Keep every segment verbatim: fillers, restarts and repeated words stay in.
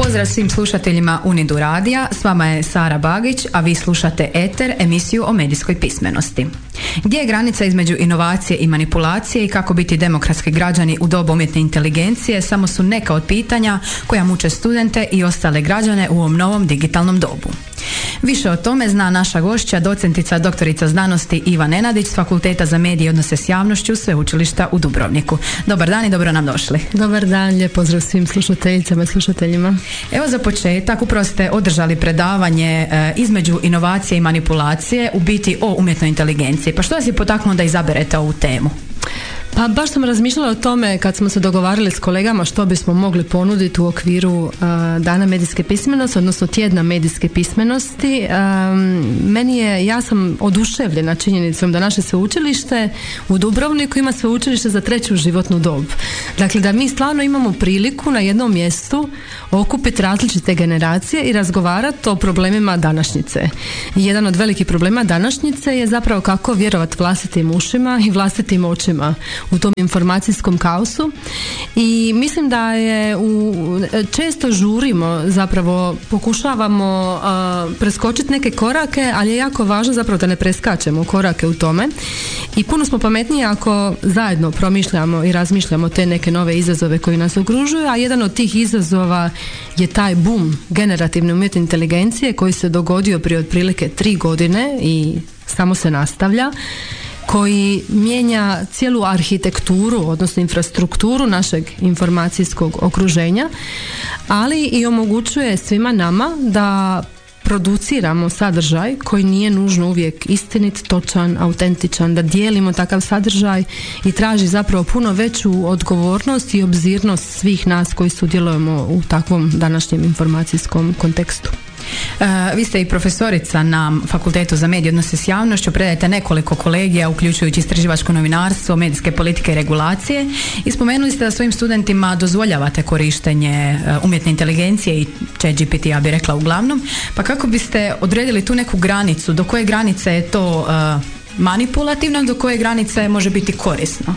Pozdrav svim slušateljima Unidu radija, s vama je Sara Bagić, a vi slušate Eter, emisiju o medijskoj pismenosti. Gdje je granica između inovacije i manipulacije i kako biti demokratski građani u dobu umjetne inteligencije samo su neka od pitanja koja muče studente i ostale građane u ovom novom digitalnom dobu. Više o tome zna naša gošća, docentica, doktorica znanosti Iva Nenadić s Fakulteta za medije i odnose s javnošću Sveučilišta u Dubrovniku. Dobar dan i dobro nam došli. Dobar dan, lijep pozdrav svim slušateljicama i slušateljima. Evo za početak, upravo ste održali predavanje e, između inovacije i manipulacije, u biti o umjetnoj inteligenciji. Pa što vas je potaknulo da izaberete ovu temu? Pa baš sam razmišljala o tome kad smo se dogovarali s kolegama što bismo mogli ponuditi u okviru uh, Dana medijske pismenosti, odnosno tjedna medijske pismenosti. Um, meni je, ja sam oduševljena činjenicom da naše sveučilište u Dubrovniku ima sveučilište za treću životnu dob. Dakle, da mi stvarno imamo priliku na jednom mjestu okupiti različite generacije i razgovarati o problemima današnjice. I jedan od velikih problema današnjice je zapravo kako vjerovati vlastitim ušima i vlastitim očima u tom informacijskom kaosu i mislim da je u, često žurimo, zapravo pokušavamo uh, preskočiti neke korake, ali je jako važno zapravo da ne preskačemo korake u tome i puno smo pametniji ako zajedno promišljamo i razmišljamo te neke nove izazove koji nas okružuju, a jedan od tih izazova je taj boom generativne umjetne inteligencije koji se dogodio prije otprilike tri godine i samo se nastavlja, koji mijenja cijelu arhitekturu, odnosno infrastrukturu našeg informacijskog okruženja, ali i omogućuje svima nama da produciramo sadržaj koji nije nužno uvijek istinit, točan, autentičan, da dijelimo takav sadržaj i traži zapravo puno veću odgovornost i obzirnost svih nas koji sudjelujemo u takvom današnjem informacijskom kontekstu. Uh, vi ste i profesorica na Fakultetu za medije i odnose s javnošću, predajete nekoliko kolegija uključujući istraživačko novinarstvo, medijske politike i regulacije i spomenuli ste da svojim studentima dozvoljavate korištenje uh, umjetne inteligencije i chat G P T, ja bih rekla uglavnom, pa kako biste odredili tu neku granicu, do koje granice je to uh, manipulativno, do koje granice može biti korisno?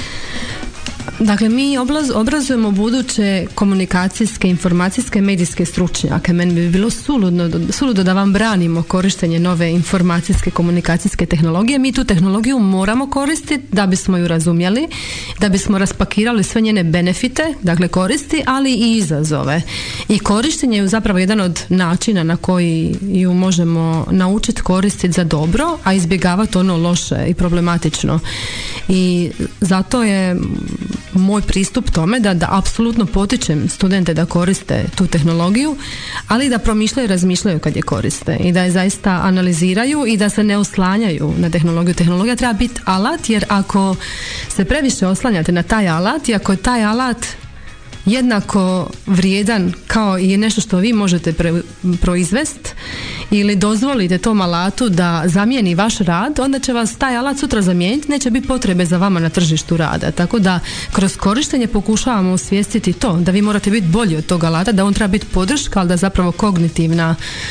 Dakle, mi oblaz, obrazujemo buduće komunikacijske, informacijske, medijske stručnjake. Meni bi bilo suludo, suludo da vam branimo korištenje nove informacijske, komunikacijske tehnologije. Mi tu tehnologiju moramo koristiti da bismo ju razumjeli, da bismo raspakirali sve njene benefite, dakle koristi, ali i izazove. I korištenje je zapravo jedan od načina na koji ju možemo naučiti koristiti za dobro, a izbjegavati ono loše i problematično. I zato je moj pristup tome da, da apsolutno potičem studente da koriste tu tehnologiju, ali da promišljaju i razmišljaju kad je koriste i da je zaista analiziraju i da se ne oslanjaju na tehnologiju. Tehnologija treba biti alat, jer ako se previše oslanjate na taj alat i ako je taj alat jednako vrijedan kao i nešto što vi možete pre, proizvesti ili dozvolite tom alatu da zamijeni vaš rad, onda će vas taj alat sutra zamijeniti, neće biti potrebe za vama na tržištu rada. Tako da kroz korištenje pokušavamo osvijestiti to, da vi morate biti bolji od tog alata, da on treba biti podrška, ali da zapravo kognitivna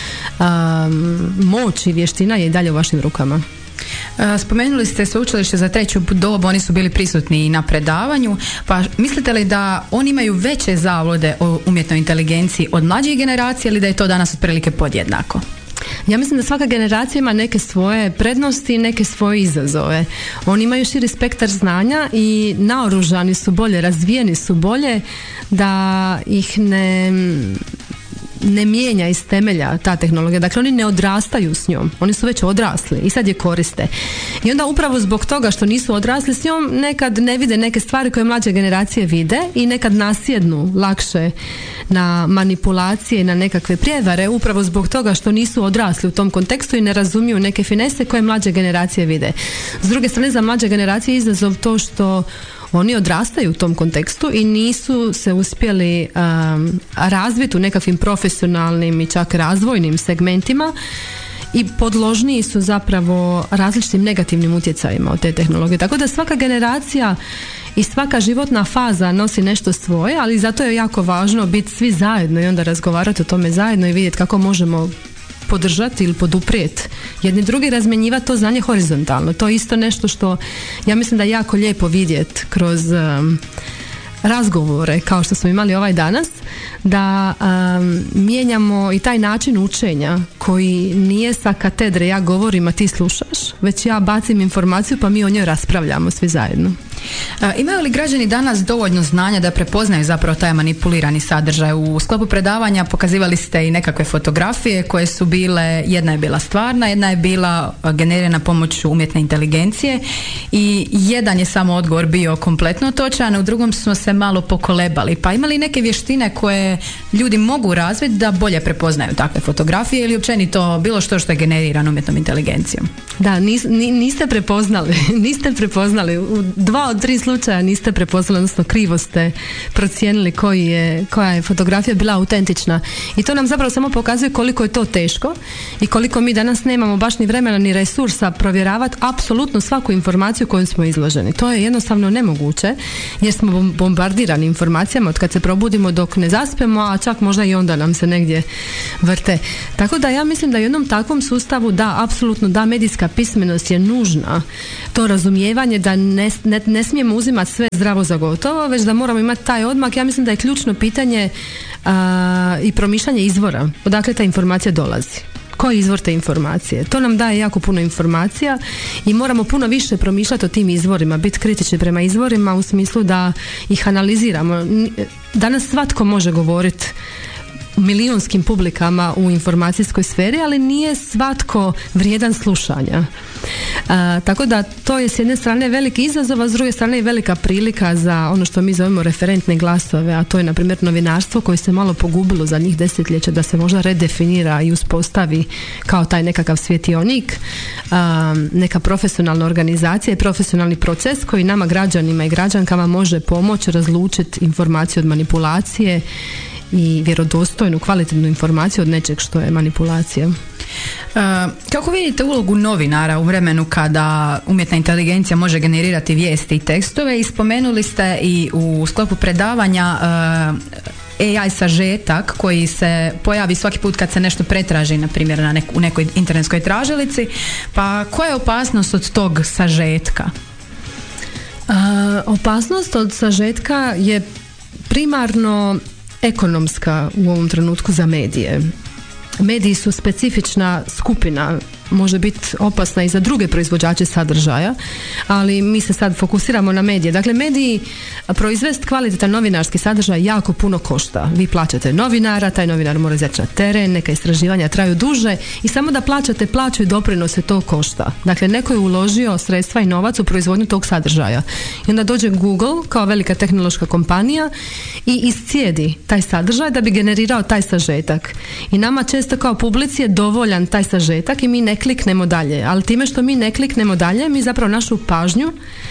um, moć i vještina je i dalje u vašim rukama. Spomenuli ste sveučilište za treću dobu, oni su bili prisutni i na predavanju, pa mislite li da oni imaju veće zavode o umjetnoj inteligenciji od mlađih generacija ili da je to danas otprilike podjednako? Ja mislim da svaka generacija ima neke svoje prednosti i neke svoje izazove. Oni imaju širi spektar znanja i naoružani su bolje, razvijeni su bolje, da ih ne... ne mijenja iz temelja ta tehnologija. Dakle, oni ne odrastaju s njom. Oni su već odrasli i sad je koriste. I onda upravo zbog toga što nisu odrasli s njom, nekad ne vide neke stvari koje mlađe generacije vide i nekad nasjednu lakše na manipulacije, na nekakve prijevare, upravo zbog toga što nisu odrasli u tom kontekstu i ne razumiju neke finese koje mlađe generacije vide. S druge strane, za mlađe generacije je izazov to što oni odrastaju u tom kontekstu i nisu se uspjeli um, razviti u nekakvim profesionalnim i čak razvojnim segmentima i podložniji su zapravo različitim negativnim utjecajima od te tehnologije. Tako da svaka generacija i svaka životna faza nosi nešto svoje, ali zato je jako važno biti svi zajedno i onda razgovarati o tome zajedno i vidjeti kako možemo podržati ili poduprijeti jedni drugi, razmjenjivati to znanje horizontalno. To je isto nešto što ja mislim da je jako lijepo vidjeti kroz um, razgovore kao što smo imali ovaj danas, da um, mijenjamo i taj način učenja koji nije sa katedre ja govorim a ti slušaš, već ja bacim informaciju pa mi o njoj raspravljamo svi zajedno. A, imaju li građani danas dovoljno znanja da prepoznaju zapravo taj manipulirani sadržaj? U sklopu predavanja pokazivali ste i nekakve fotografije koje su bile, jedna je bila stvarna, jedna je bila generirana pomoću umjetne inteligencije i jedan je samo odgovor bio kompletno točan, u drugom smo se malo pokolebali. Pa imali neke vještine koje ljudi mogu razviti da bolje prepoznaju takve fotografije ili općenito bilo što što je generirano umjetnom inteligencijom? Da, nis, niste prepoznali, niste prepoznali. U dva od tri slučaja niste prepoznali, odnosno krivo ste procijenili koji je, koja je fotografija bila autentična. I to nam zapravo samo pokazuje koliko je to teško i koliko mi danas nemamo baš ni vremena ni resursa provjeravati apsolutno svaku informaciju koju smo izloženi. To je jednostavno nemoguće jer smo bombardirani informacijama od kad se probudimo dok ne zaspemo, a čak možda i onda nam se negdje vrte. Tako da ja mislim da u jednom takvom sustavu da, apsolutno da, medijska pismenost je nužna. To razumijevanje da ne, ne, ne smijemo uzimati sve zdravo za gotovo, već da moramo imati taj odmak. Ja mislim da je ključno pitanje a, i promišljanje izvora. Odakle ta informacija dolazi? Koji je izvor te informacije? To nam daje jako puno informacija i moramo puno više promišljati o tim izvorima, biti kritični prema izvorima u smislu da ih analiziramo. Danas svatko može govoriti milijunskim publikama u informacijskoj sferi, ali nije svatko vrijedan slušanja. A, tako da to je s jedne strane veliki izazov, a s druge strane i velika prilika za ono što mi zovemo referentne glasove, a to je na primjer novinarstvo koje se malo pogubilo za njih desetljeća da se možda redefinira i uspostavi kao taj nekakav svjetionik, a, neka profesionalna organizacija i profesionalni proces koji nama građanima i građankama može pomoći razlučiti informaciju od manipulacije i vjerodostojnu, kvalitetnu informaciju od nečeg što je manipulacija. Uh, kako vidite ulogu novinara u vremenu kada umjetna inteligencija može generirati vijesti i tekstove? I spomenuli ste i u sklopu predavanja uh, A I sažetak koji se pojavi svaki put kad se nešto pretraži, na primjer na nek- u nekoj internetskoj tražilici. Pa koja je opasnost od tog sažetka? Uh, opasnost od sažetka je primarno ekonomska u ovom trenutku za medije. Mediji su specifična skupina, može biti opasna i za druge proizvođače sadržaja, ali mi se sad fokusiramo na medije. Dakle, mediji proizvest kvalitetan novinarski sadržaj jako puno košta. Vi plaćate novinara, taj novinar mora izaći na teren, neka istraživanja traju duže i samo da plaćate plaću i doprinose to košta. Dakle, neko je uložio sredstva i novac u proizvodnju tog sadržaja. I onda dođe Google kao velika tehnološka kompanija i iscijedi taj sadržaj da bi generirao taj sažetak. I nama često kao publici je dovoljan taj sažetak i mi ne kliknemo dalje, ali time što mi ne kliknemo dalje, mi zapravo našu pažnju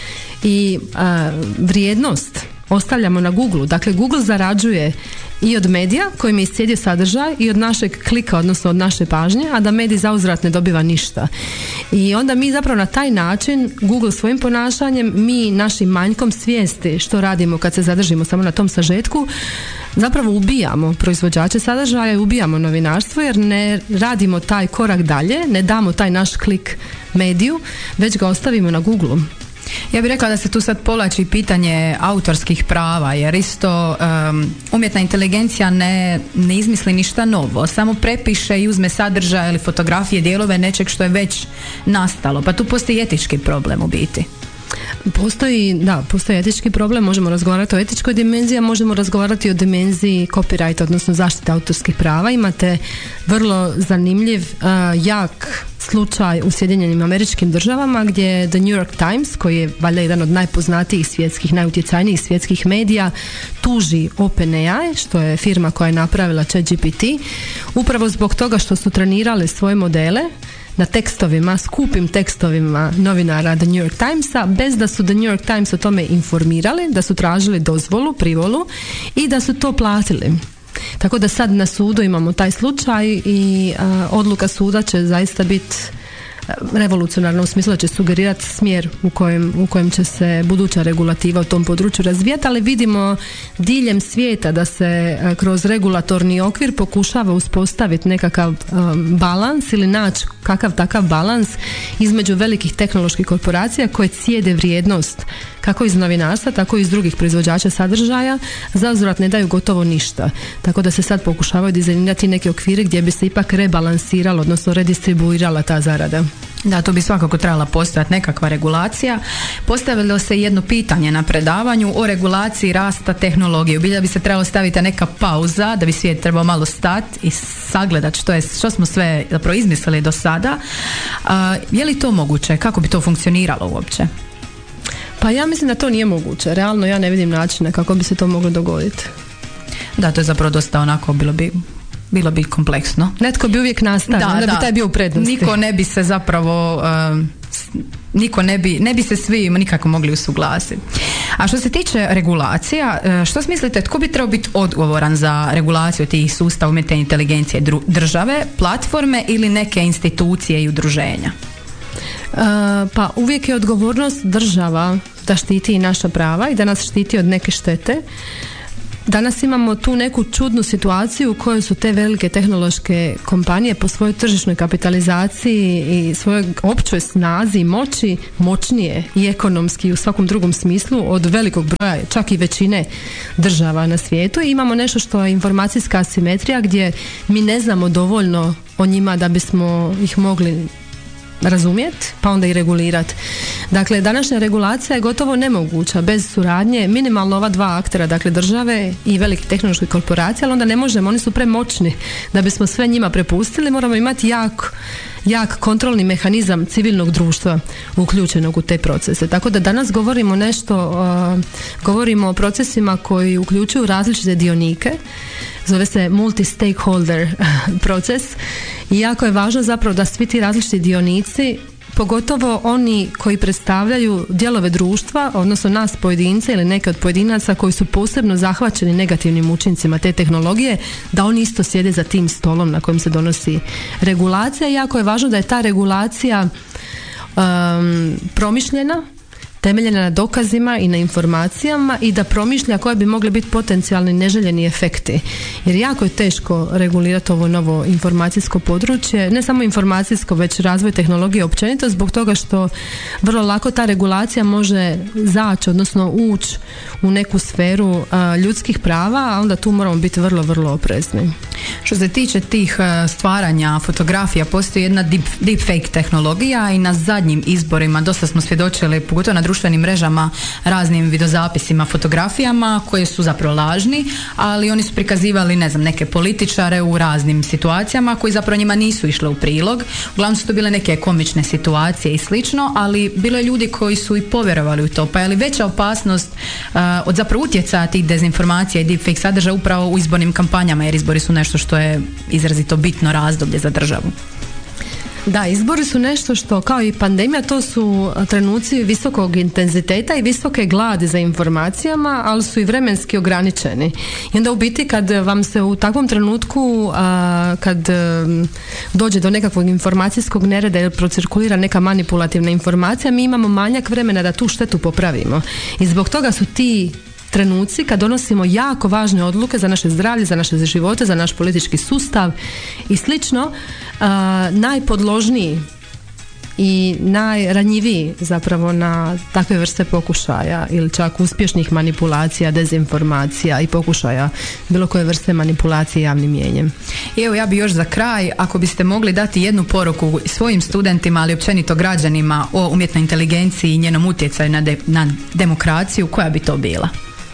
i a, vrijednost ostavljamo na Google. Dakle, Google zarađuje i od medija koji mi iscijedio sadržaj i od našeg klika, odnosno od naše pažnje, a da medij zauzvrat ne dobiva ništa. I onda mi zapravo na taj način, Google svojim ponašanjem, mi našim manjkom svijesti što radimo kad se zadržimo samo na tom sažetku, zapravo ubijamo proizvođače sadržaja i ubijamo novinarstvo jer ne radimo taj korak dalje, ne damo taj naš klik mediju, već ga ostavimo na Google. Ja bih rekla da se tu sad povlači pitanje autorskih prava, jer isto um, umjetna inteligencija ne, ne izmisli ništa novo, samo prepiše i uzme sadržaj ili fotografije, dijelove nečeg što je već nastalo, pa tu postoji etički problem u biti. Postoji, da, postoji etički problem, možemo razgovarati o etičkoj dimenziji, a možemo razgovarati o dimenziji copyrighta, odnosno zaštite autorskih prava. Imate vrlo zanimljiv, uh, jak slučaj u Sjedinjenim Američkim Državama gdje The New York Times, koji je valjda jedan od najpoznatijih svjetskih, najutjecajnijih svjetskih medija, tuži OpenAI, što je firma koja je napravila ChatGPT, upravo zbog toga što su trenirali svoje modele na tekstovima, skupim tekstovima novinara The New York Timesa, bez da su The New York Times o tome informirali, da su tražili dozvolu, privolu i da su to platili. Tako da sad na sudu imamo taj slučaj i a, odluka suda će zaista biti revolucionarna u smislu da će sugerirati smjer u kojem, u kojem će se buduća regulativa u tom području razvijati, ali vidimo diljem svijeta da se kroz regulatorni okvir pokušava uspostaviti nekakav um, balans ili naći kakav takav balans između velikih tehnoloških korporacija koje cijede vrijednost kako iz novinarstva, tako i iz drugih proizvođača sadržaja, za uzvrat ne daju gotovo ništa. Tako da se sad pokušavaju dizajnirati neke okvire gdje bi se ipak rebalansiralo, odnosno redistribuirala ta zarada. Da, tu bi svakako trebala postojati nekakva regulacija. Postavilo se jedno pitanje na predavanju o regulaciji rasta tehnologije. Bilja bi se trebalo staviti neka pauza, da bi svijet trebao malo stati i sagledati što, je, što smo sve zapravo izmislili do sada. A, je li to moguće? Kako bi to funkcioniralo uopće? Pa ja mislim da to nije moguće. Realno ja ne vidim načina kako bi se to moglo dogoditi. Da, to je zapravo dosta onako, bilo bi bilo bi kompleksno. Netko bi uvijek nastavio, da, da bi taj bio u prednosti. Niko ne bi se zapravo um, niko ne bi, ne bi se svi nikako mogli usuglasiti. A što se tiče regulacija, što smislite, tko bi trebao biti odgovoran za regulaciju tih sustava umjetne inteligencije? Države, platforme ili neke institucije i udruženja? Uh, pa uvijek je odgovornost država da štiti i naša prava i da nas štiti od neke štete. Danas imamo tu neku čudnu situaciju u kojoj su te velike tehnološke kompanije po svojoj tržišnoj kapitalizaciji i svojoj općoj snazi i moći moćnije i ekonomski i u svakom drugom smislu od velikog broja, čak i većine država na svijetu. I imamo nešto što je informacijska asimetrija gdje mi ne znamo dovoljno o njima da bismo ih mogli razumjeti, pa onda i regulirati. Dakle, današnja regulacija je gotovo nemoguća bez suradnje minimalno ova dva aktera, dakle države i velike tehnološke korporacije, ali onda ne možemo, oni su premoćni da bismo sve njima prepustili, moramo imati jak, jak kontrolni mehanizam civilnog društva uključenog u te procese. Tako da danas govorimo nešto, uh, govorimo o procesima koji uključuju različite dionike, zove se multi-stakeholder proces i jako je važno zapravo da svi ti različiti dionici, pogotovo oni koji predstavljaju dijelove društva, odnosno nas pojedince ili neke od pojedinaca koji su posebno zahvaćeni negativnim učincima te tehnologije, da oni isto sjede za tim stolom na kojem se donosi regulacija. I jako je važno da je ta regulacija um, promišljena, temeljena na dokazima i na informacijama i da promišlja koje bi mogli biti potencijalni neželjeni efekti. Jer jako je teško regulirati ovo novo informacijsko područje, ne samo informacijsko, već razvoj tehnologije općenito, zbog toga što vrlo lako ta regulacija može zaći, odnosno ući u neku sferu a, ljudskih prava, a onda tu moramo biti vrlo, vrlo oprezni. Što se tiče tih stvaranja fotografija, postoji jedna deep, deepfake tehnologija i na zadnjim izborima dosta smo svjedočili, pogotovo na društvenim mrežama, raznim videozapisima, fotografijama koje su zapravo lažni, ali oni su prikazivali, ne znam, neke političare u raznim situacijama koji zapravo njima nisu išle u prilog. Uglavnom su to bile neke komične situacije i slično, ali bilo je ljudi koji su i povjerovali u to. Pa je li veća opasnost uh, od zapravo utjecaja tih dezinformacija i deepfake sadržaja upravo u izbornim kampanjama, jer izbori su nešto što je izrazito bitno razdoblje za državu? Da, izbori su nešto što, kao i pandemija, to su trenuci visokog intenziteta i visoke gladi za informacijama, ali su i vremenski ograničeni. I onda u biti kad vam se u takvom trenutku, a, kad a, dođe do nekakvog informacijskog nereda ili procirkulira neka manipulativna informacija, mi imamo manjak vremena da tu štetu popravimo. I zbog toga su ti trenuci kad donosimo jako važne odluke za naše zdravlje, za naše živote, za naš politički sustav i slično, uh, najpodložniji i najranjiviji zapravo na takve vrste pokušaja ili čak uspješnih manipulacija, dezinformacija i pokušaja bilo koje vrste manipulacije javnim mnijenjem. I evo, ja bi još za kraj, ako biste mogli dati jednu poruku svojim studentima, ali općenito građanima, o umjetnoj inteligenciji i njenom utjecaju na, de, na demokraciju, koja bi to bila?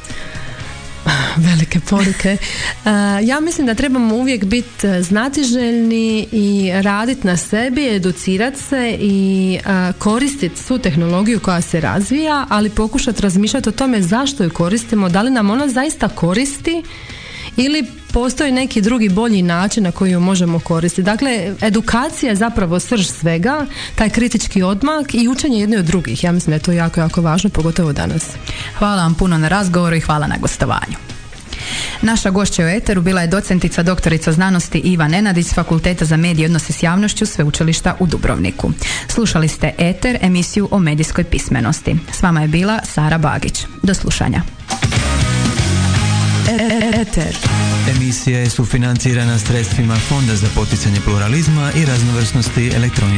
Velike poruke. Ja mislim da trebamo uvijek biti znatiželjni i raditi na sebi, educirati se i koristiti svu tehnologiju koja se razvija, ali pokušati razmišljati o tome zašto ju koristimo, da li nam ona zaista koristi ili postoji neki drugi bolji način na koji ju možemo koristiti. Dakle, edukacija je zapravo srž svega, taj kritički odmak i učenje jedne od drugih. Ja mislim da je to jako, jako važno, pogotovo danas. Hvala vam puno na razgovoru i hvala na gostovanju. Naša gošća u eteru bila je docentica doktorica znanosti Iva Nenadić s Fakulteta za medije i odnose s javnošću Sveučilišta u Dubrovniku. Slušali ste Eter, emisiju o medijskoj pismenosti. S vama je bila Sara Bagić. Do slušanja. Eter. Emisija je sufinancirana sredstvima Fonda za poticanje pluralizma i raznovrsnosti elektroničkih